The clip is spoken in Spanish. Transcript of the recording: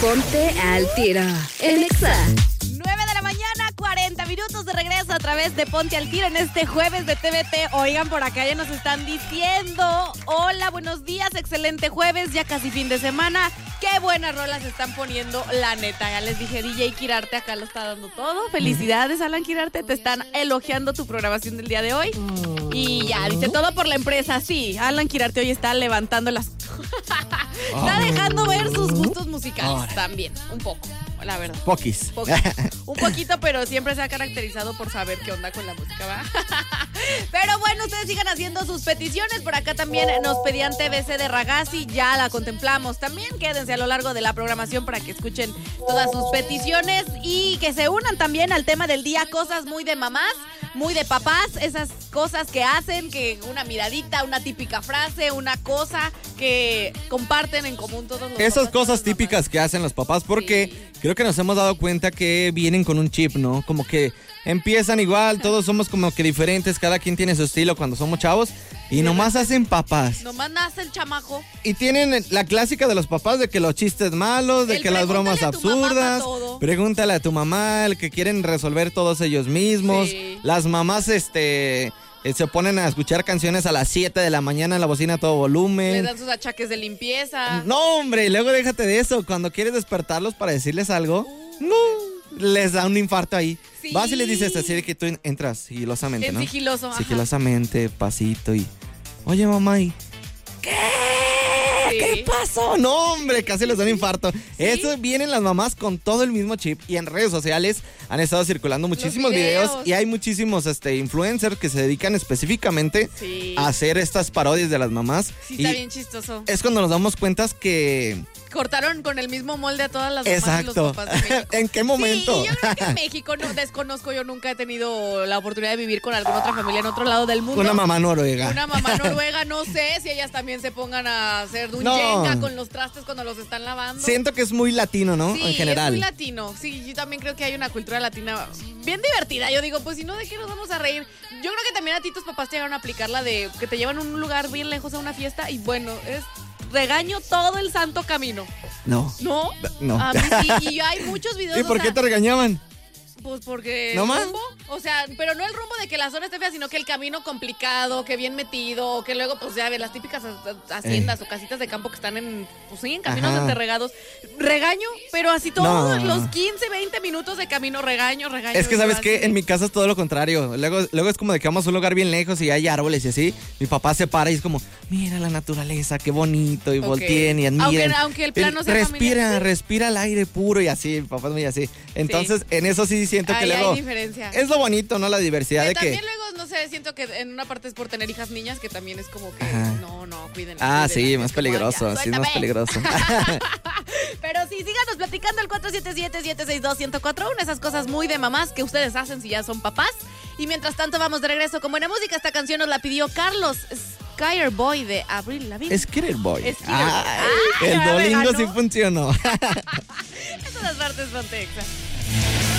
Ponte al tiro en Exa. 9 de la mañana, 40 minutos de regreso a través de Ponte al Tiro en este jueves de TVT. Oigan, por acá ya nos están diciendo: hola, buenos días, excelente jueves, ya casi fin de semana. Qué buenas rolas están poniendo, la neta. Ya les dije, DJ Quirarte acá lo está dando todo. Felicidades, Alan Quirarte, te están elogiando tu programación del día de hoy. Y ya, dice, todo por la empresa. Sí, Alan Quirarte hoy está levantando las... Está dejando ver sus gustos musicales también, un poco, la verdad. Poquis. Un poquito, pero siempre se ha caracterizado por saber qué onda con la música, ¿va? Pero bueno, ustedes sigan haciendo sus peticiones. Por acá también nos pedían TBC de Ragazzi, ya la contemplamos también. Quédense a lo largo de la programación para que escuchen todas sus peticiones y que se unan también al tema del día, cosas muy de mamás, muy de papás, esas cosas que hacen, que una miradita, una típica frase, una cosa que comparten en común todos los Esas papás, cosas las típicas mamás. que hacen los papás, porque Sí. creo que nos hemos dado cuenta que vienen con un chip, ¿no? Como que empiezan igual, todos somos como que diferentes, cada quien tiene su estilo cuando somos chavos y nomás hacen papás. Nomás nace el chamaco. Y tienen la clásica de los papás de que los chistes malos, de El que las bromas pregúntale a tu mamá absurdas. pa' todo. Pregúntale a tu mamá, el que quieren resolver todos ellos mismos. Sí. Las mamás se ponen a escuchar canciones a las 7 de la mañana en la bocina a todo Les volumen. dan sus achaques de limpieza. No, hombre, y luego déjate de eso. Cuando quieres despertarlos para decirles algo, no, les da un infarto ahí. Sí. Vas y les dices así de que tú entras sigilosamente, En ¿no? sigiloso, ajá. Sigilosamente, pasito y... Oye, mamá, ¿y qué? Sí. ¿Qué pasó? No, hombre, casi les da un infarto. Eso vienen las mamás con todo el mismo chip y en redes sociales han estado circulando muchísimos videos y hay muchísimos influencers que se dedican específicamente Sí. a hacer estas parodias de las mamás. Sí, y está bien chistoso. es cuando nos damos cuenta que... Cortaron con el mismo molde a todas las mamás y Exacto. los papás de México. ¿En qué momento? Sí, yo creo que en México no desconozco, yo nunca he tenido la oportunidad de vivir con alguna otra familia en otro lado del mundo. Una mamá noruega. Una mamá noruega, no sé si ellas también se pongan a hacer un No. yenga con los trastes cuando los están lavando. Siento que es muy latino, ¿no? Sí, en general. es muy latino. Sí, yo también creo que hay una cultura latina bien divertida. Yo digo, pues si no, ¿de qué nos vamos a reír? Yo creo que también a ti tus papás te llegaron a aplicar la de que te llevan a un lugar bien lejos a una fiesta y bueno, es regaño todo el santo camino. No. ¿No? No. A mí sí, y hay muchos videos. ¿Y por qué te regañaban? Pues porque ¿No el más? rumbo, o sea, pero no el rumbo de que la zona esté fea, sino que el camino complicado, que bien metido, que luego, pues ya ves, las típicas haciendas o casitas de campo que están en, pues sí, en caminos Ajá. entreregados. Regaño, pero así todos No. los 15, 20 minutos de camino, regaño. Es que, ¿sabes yo qué? así. En mi casa es todo lo contrario. Luego es como de que vamos a un lugar bien lejos y hay árboles y así. Mi papá se para y es como, mira la naturaleza, qué bonito. Y Ok. volteen y admiren. Aunque el plan no sea Respira el aire puro y así. Mi papá es muy así. Entonces, en eso sí siento que Ahí luego... hay diferencia. Es lo bonito, ¿no? La diversidad de que... También luego, no sé, siento que en una parte es por tener hijas niñas, que también es como que, Ajá. no, cuídenlas. Ah, cuídenlas, sí, es más como, peligroso. ya, Sí, es más suéltame. peligroso. Pero sí, síganos platicando al 477-762-1041, esas cosas muy de mamás que ustedes hacen si ya son papás. Y mientras tanto vamos de regreso con buena música. Esta canción nos la pidió Carlos Skyer Boy de Avril Lavigne. Skater Boy. Skater Boy. Ay, Ay, el ya me Duolingo ganó. sí funcionó. En todas partes, Ponte Exa.